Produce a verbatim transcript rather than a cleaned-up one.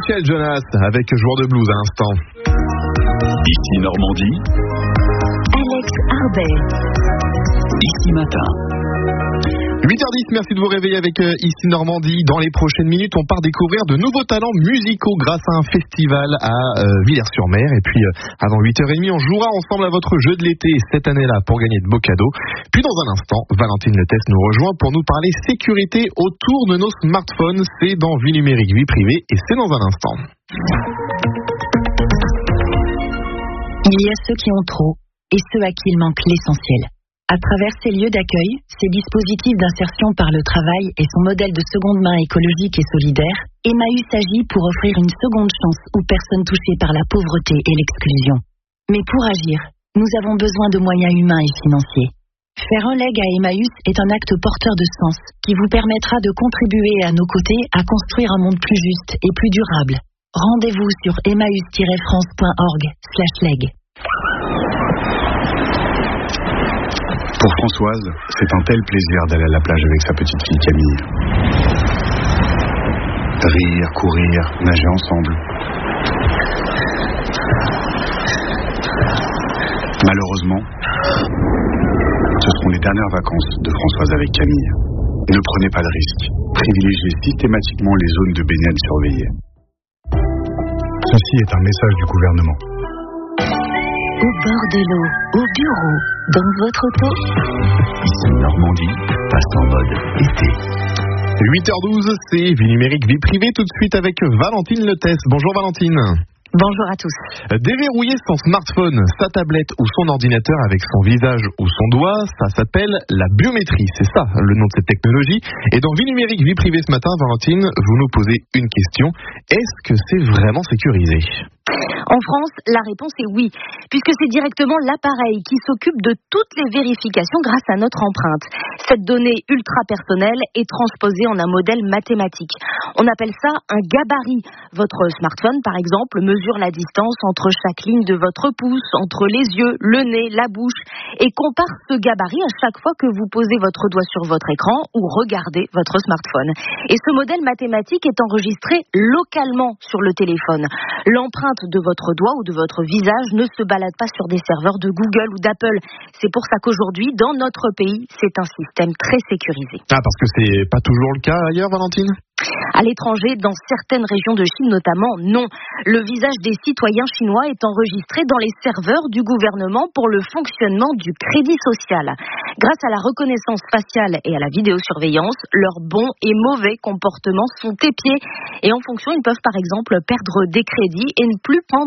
Michel Jonas avec Joueur de blues à l'instant. Ici Normandie. Alex Arbet. Ici Matin. huit heures dix, merci de vous réveiller avec euh, Ici Normandie. Dans les prochaines minutes, on part découvrir de nouveaux talents musicaux grâce à un festival à euh, Villers-sur-Mer. Et puis, euh, avant huit heures trente, on jouera ensemble à votre jeu de l'été cette année-là pour gagner de beaux cadeaux. Puis, dans un instant, Valentine Letès nous rejoint pour nous parler sécurité autour de nos smartphones. C'est dans Vie numérique, vie privée et c'est dans un instant. Il y a ceux qui ont trop et ceux à qui il manque l'essentiel. À travers ces lieux d'accueil, ces dispositifs d'insertion par le travail et son modèle de seconde main écologique et solidaire, Emmaüs agit pour offrir une seconde chance aux personnes touchées par la pauvreté et l'exclusion. Mais pour agir, nous avons besoin de moyens humains et financiers. Faire un leg à Emmaüs est un acte porteur de sens qui vous permettra de contribuer à nos côtés à construire un monde plus juste et plus durable. Rendez-vous sur emmaüs tiret france point org slash leg. Pour Françoise, c'est un tel plaisir d'aller à la plage avec sa petite fille Camille. Rire, courir, nager ensemble. Malheureusement, ce seront les dernières vacances de Françoise avec Camille. Ne prenez pas de risques. Privilégiez systématiquement les zones de baignade surveillées. Ceci est un message du gouvernement. Au bord de l'eau, au bureau, dans votre auto. Ici Normandie passe en mode été. huit heures douze, c'est Vie numérique, vie privée, tout de suite avec Valentine Letès. Bonjour Valentine. Bonjour à tous. Déverrouiller son smartphone, sa tablette ou son ordinateur avec son visage ou son doigt, ça s'appelle la biométrie. C'est ça le nom de cette technologie. Et dans Vie numérique, vie privée ce matin, Valentine, vous nous posez une question. Est-ce que c'est vraiment sécurisé ? En France, la réponse est oui, puisque c'est directement l'appareil qui s'occupe de toutes les vérifications grâce à notre empreinte. Cette donnée ultra personnelle est transposée en un modèle mathématique. On appelle ça un gabarit. Votre smartphone, par exemple, mesure la distance entre chaque ligne de votre pouce, entre les yeux, le nez, la bouche, et compare ce gabarit à chaque fois que vous posez votre doigt sur votre écran ou regardez votre smartphone. Et ce modèle mathématique est enregistré localement sur le téléphone. L'empreinte de votre doigt ou de votre visage ne se balade pas sur des serveurs de Google ou d'Apple. C'est pour ça qu'aujourd'hui, dans notre pays, c'est un système très sécurisé. Ah, parce que c'est pas toujours le cas ailleurs, Valentine ? À l'étranger, dans certaines régions de Chine notamment, non. Le visage des citoyens chinois est enregistré dans les serveurs du gouvernement pour le fonctionnement du crédit social. Grâce à la reconnaissance faciale et à la vidéosurveillance, leurs bons et mauvais comportements sont épiés. Et en fonction, ils peuvent par exemple perdre des crédits et ne plus prendre